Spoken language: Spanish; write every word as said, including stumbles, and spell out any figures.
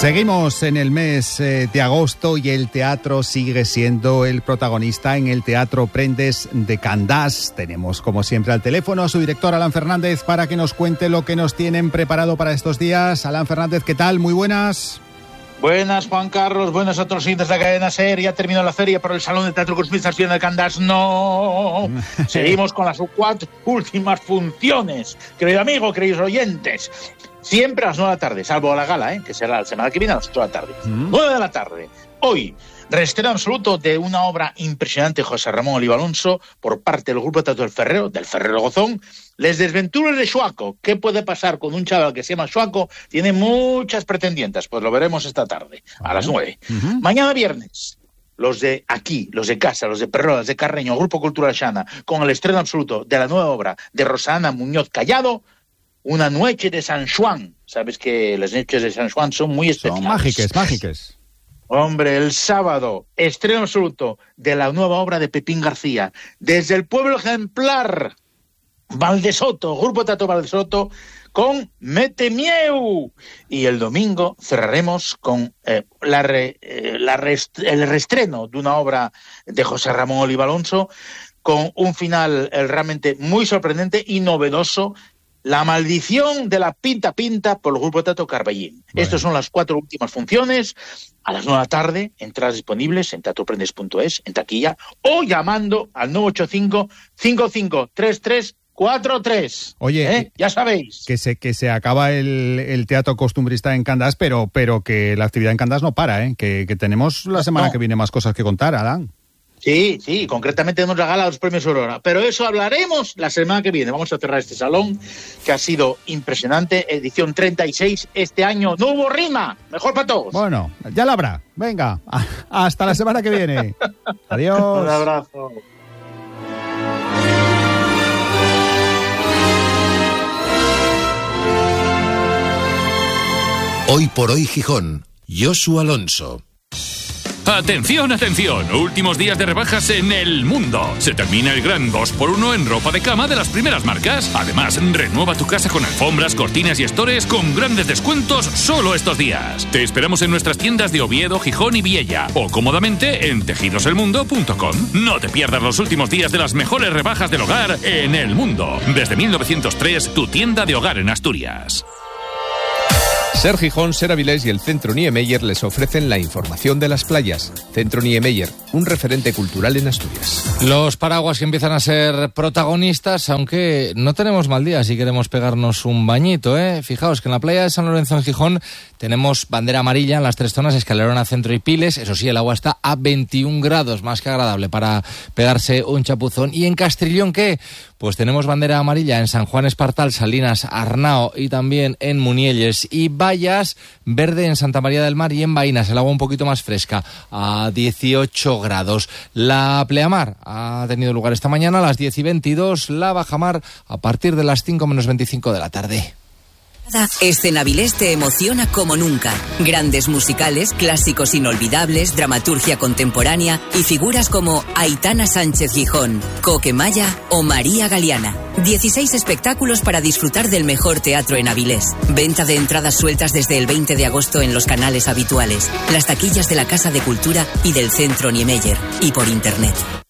Seguimos en el mes eh, de agosto y el teatro sigue siendo el protagonista en el Teatro Prendes de Candás. Tenemos, como siempre, al teléfono a su director, Alan Fernández, para que nos cuente lo que nos tienen preparado para estos días. Alan Fernández, ¿qué tal? Muy buenas. Buenas, Juan Carlos, buenas a todos los de la cadena SER. Ya terminó la feria, pero el Salón de Teatro Cosmización de Candás no. Seguimos con las cuatro últimas funciones. Querido amigo, queridos oyentes, siempre a las nueve de la tarde, salvo la gala, ¿eh? que será la semana que viene a las ocho de la tarde. Mm. nueve de la tarde. Hoy, reestreno absoluto de una obra impresionante de José Ramón Oliva Alonso por parte del Grupo de Teatro del Ferrero, del Ferrero Gozón, Les Desventuras de Xuaco. ¿Qué puede pasar con un chaval que se llama Xuaco? Tiene muchas pretendientes, pues lo veremos esta tarde, a uh-huh. las nueve. Uh-huh. Mañana viernes, los de aquí, los de casa, los de Perrolas, de Carreño, Grupo Cultural Xana, con el estreno absoluto de la nueva obra de Rosana Muñoz Callado, Una noche de San Juan. Sabes que las noches de San Juan son muy especiales. Son mágicas, mágicas. Hombre, el sábado, estreno absoluto de la nueva obra de Pepín García, desde el pueblo ejemplar, Valdesoto, Grupo Teatro Valdesoto, con Mete Mieu. Y el domingo cerraremos con eh, la re, eh, la rest, el reestreno de una obra de José Ramón Oliva Alonso, con un final eh, realmente muy sorprendente y novedoso, La maldición de la Pinta Pinta, por el Grupo de Teatro Carballín. Bueno. Estas son las cuatro últimas funciones, a las nueve de la tarde, entradas disponibles en teatro prendes punto es, en taquilla, o llamando al nueve ocho cinco, cinco cinco tres tres cuatro tres. Oye, ¿Eh? ya sabéis. Que se, que se acaba el, el teatro costumbrista en Candás, pero, pero que la actividad en Candás no para, ¿eh? Que, que tenemos la semana no. que viene más cosas que contar, Adán. Sí, sí, concretamente nos regala los premios Aurora. Pero eso hablaremos la semana que viene. Vamos a cerrar este salón, que ha sido impresionante. Edición treinta y seis este año. No hubo rima. Mejor para todos. Bueno, ya la habrá. Venga, hasta la semana que viene. Adiós. Un abrazo. Hoy por hoy Gijón. Josu Alonso. Atención, atención, últimos días de rebajas en El Mundo. Se termina el gran dos por uno en ropa de cama de las primeras marcas. Además, renueva tu casa con alfombras, cortinas y estores con grandes descuentos solo estos días. Te esperamos en nuestras tiendas de Oviedo, Gijón y Viella, o cómodamente en tejidos el mundo punto com. No te pierdas los últimos días de las mejores rebajas del hogar en El Mundo. Desde mil novecientos tres, tu tienda de hogar en Asturias. SER Gijón, SER Avilés y el Centro Niemeyer les ofrecen la información de las playas. Centro Niemeyer, un referente cultural en Asturias. Los paraguas que empiezan a ser protagonistas, aunque no tenemos mal día si queremos pegarnos un bañito, ¿eh? Fijaos que en la playa de San Lorenzo en Gijón tenemos bandera amarilla en las tres zonas, Escalerona, Centro y Piles. Eso sí, el agua está a veintiún grados, más que agradable para pegarse un chapuzón. ¿Y en Castrillón qué? Pues tenemos bandera amarilla en San Juan Espartal, Salinas, Arnao y también en Munielles y Vallas, verde en Santa María del Mar y en Vainas, el agua un poquito más fresca, a dieciocho grados. La pleamar ha tenido lugar esta mañana a las diez y veintidós, la bajamar a partir de las cinco menos veinticinco de la tarde. Escenavilés te emociona como nunca. Grandes musicales, clásicos inolvidables, dramaturgia contemporánea y figuras como Aitana Sánchez Gijón, Coquemaya o María Galeana. dieciséis espectáculos para disfrutar del mejor teatro en Avilés. Venta de entradas sueltas desde el veinte de agosto en los canales habituales, las taquillas de la Casa de Cultura y del Centro Niemeyer y por internet.